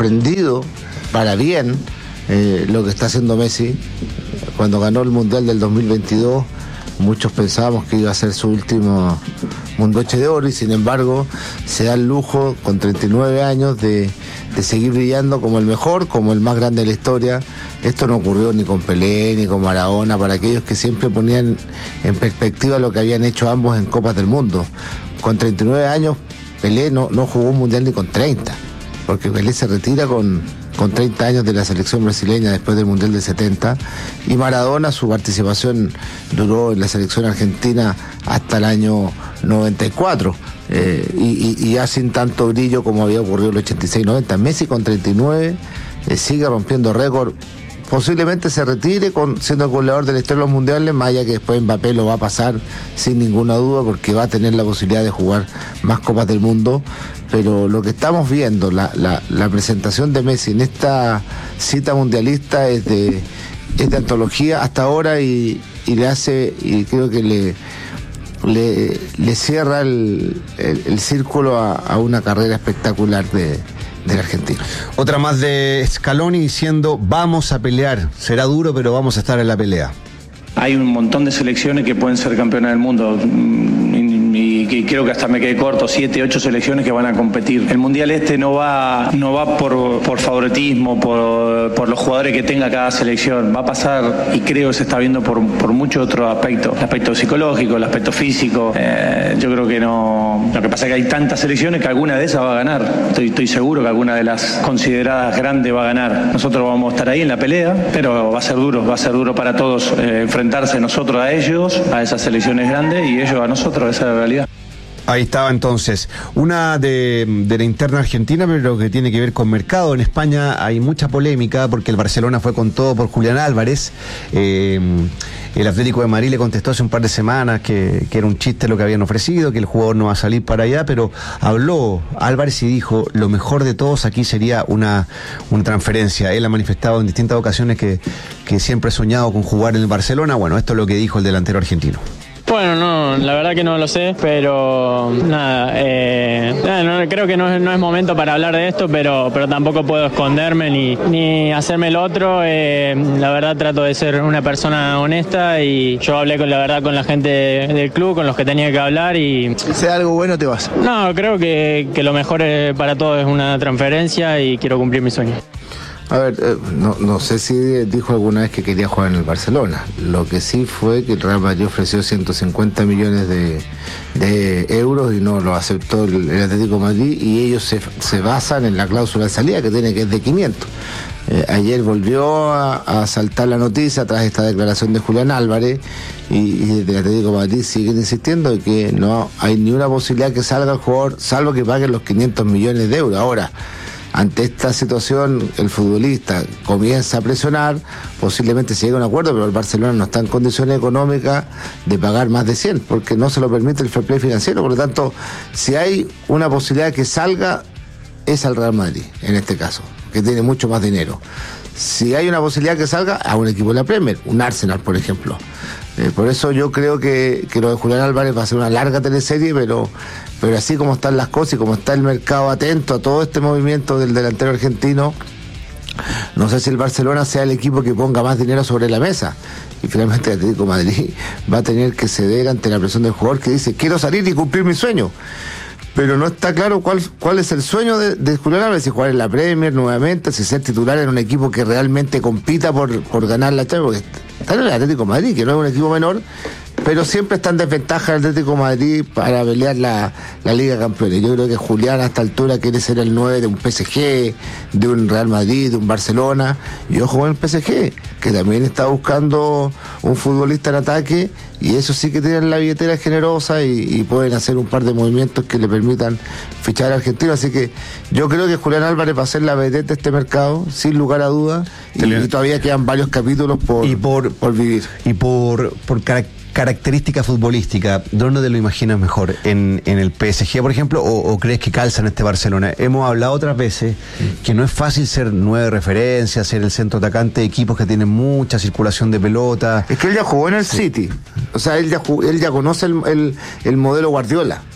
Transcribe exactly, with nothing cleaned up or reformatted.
sorprendido para bien eh, lo que está haciendo Messi. Cuando ganó el Mundial del dos mil veintidós, muchos pensábamos que iba a ser su último Mundoche de Oro, y sin embargo se da el lujo con treinta y nueve años de, de seguir brillando como el mejor, como el más grande de la historia. Esto no ocurrió ni con Pelé ni con Maradona, para aquellos que siempre ponían en perspectiva lo que habían hecho ambos en Copas del Mundo. Con treinta y nueve años Pelé no, no jugó un Mundial ni con treinta, porque Pelé se retira con, con treinta años de la selección brasileña después del Mundial del setenta, y Maradona, su participación duró en la selección argentina hasta el año noventa y cuatro, eh, y, y, y ya sin tanto brillo como había ocurrido en el ochenta y seis noventa. Messi con treinta y nueve eh, sigue rompiendo récord. Posiblemente se retire con, siendo el goleador de la historia de los mundiales, más allá que después Mbappé lo va a pasar sin ninguna duda, porque va a tener la posibilidad de jugar más Copas del Mundo. Pero lo que estamos viendo, la, la, la presentación de Messi en esta cita mundialista es de, es de antología hasta ahora, y, y le hace, y creo que le, le, le cierra el, el, el círculo a, a una carrera espectacular de del argentino. Otra más de Scaloni diciendo: vamos a pelear, será duro pero vamos a estar en la pelea. Hay un montón de selecciones que pueden ser campeonas del mundo, y, y creo que hasta me quedé corto, siete, ocho selecciones que van a competir. El mundial este no va, no va por, por favoritismo, por, por los jugadores que tenga cada selección. Va a pasar, y creo que se está viendo por, por muchos otros aspectos, el aspecto psicológico, el aspecto físico. Eh, yo creo que no. Lo que pasa es que hay tantas selecciones que alguna de esas va a ganar. Estoy, estoy seguro que alguna de las consideradas grandes va a ganar. Nosotros vamos a estar ahí en la pelea, pero va a ser duro, va a ser duro para todos eh, enfrentarse nosotros a ellos, a esas selecciones grandes, y ellos a nosotros. Esa es la realidad. Ahí estaba entonces, una de, de la interna argentina, pero que tiene que ver con mercado. En España hay mucha polémica porque el Barcelona fue con todo por Julián Álvarez. Eh, el Atlético de Madrid le contestó hace un par de semanas que, que era un chiste lo que habían ofrecido, que el jugador no va a salir para allá, pero habló Álvarez y dijo: lo mejor de todos aquí sería una, una transferencia. Él ha manifestado en distintas ocasiones que, que siempre ha soñado con jugar en el Barcelona. Bueno, esto es lo que dijo el delantero argentino. Bueno, no, la verdad que no lo sé, pero nada, eh, nada no, creo que no es, no es momento para hablar de esto, pero, pero tampoco puedo esconderme ni, ni hacerme el otro. Eh, la verdad trato de ser una persona honesta, y yo hablé con la verdad con la gente del club, con los que tenía que hablar, y... Si algo bueno te vas. No, creo que, que lo mejor para todos es una transferencia, y quiero cumplir mi sueño. A ver, eh, no, no sé si dijo alguna vez que quería jugar en el Barcelona. Lo que sí fue que el Real Madrid ofreció ciento cincuenta millones de, de euros y no lo aceptó el, el Atlético de Madrid, y ellos se, se basan en la cláusula de salida que tiene, que es de quinientos. Eh, ayer volvió a, a saltar la noticia tras esta declaración de Julián Álvarez, y, y desde el Atlético de Madrid siguen insistiendo de que no hay ni una posibilidad que salga el jugador, salvo que paguen los quinientos millones de euros. Ahora, ante esta situación, el futbolista comienza a presionar, posiblemente se llegue a un acuerdo, pero el Barcelona no está en condiciones económicas de pagar más de cien, porque no se lo permite el fair play financiero. Por lo tanto, si hay una posibilidad que salga, es al Real Madrid, en este caso, que tiene mucho más dinero. Si hay una posibilidad que salga, a un equipo de la Premier, un Arsenal, por ejemplo. Eh, por eso yo creo que, que lo de Julián Álvarez va a ser una larga teleserie, pero, pero así como están las cosas y como está el mercado atento a todo este movimiento del delantero argentino, no sé si el Barcelona sea el equipo que ponga más dinero sobre la mesa. Y finalmente el Atlético de Madrid va a tener que ceder ante la presión del jugador que dice: quiero salir y cumplir mi sueño. Pero no está claro cuál, cuál es el sueño de, de Julián Álvarez, si jugar en la Premier nuevamente, si ser titular en un equipo que realmente compita por, por ganar la Champions. Está en el Atlético de Madrid, que no es un equipo menor, pero siempre está en desventaja el Atlético de Madrid para pelear la, la Liga de Campeones. Yo creo que Julián a esta altura quiere ser el nueve de un P S G, de un Real Madrid, de un Barcelona, y ojo con el P S G, que también está buscando un futbolista en ataque, y eso sí que tienen la billetera generosa y, y pueden hacer un par de movimientos que le permitan fichar al argentino. Así que yo creo que Julián Álvarez va a ser la vedette de este mercado, sin lugar a dudas, y, y todavía quedan varios capítulos por, y por, por vivir. Y por, por características característica futbolística, ¿dónde te lo imaginas mejor? ¿En, en el P S G, por ejemplo, o, o crees que calza en este Barcelona? Hemos hablado otras veces mm. que no es fácil ser nueve referencias, ser el centro atacante de equipos que tienen mucha circulación de pelota. Es que él ya jugó en el sí. City, o sea, él ya, jugó, él ya conoce el, el, el modelo Guardiola.